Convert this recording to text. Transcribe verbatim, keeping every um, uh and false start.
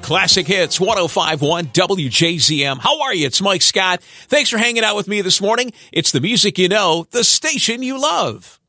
Classic Hits one oh five point one W J Z M. How are you? It's Mike Scott. Thanks for hanging out with me this morning. It's the music you know, the station you love.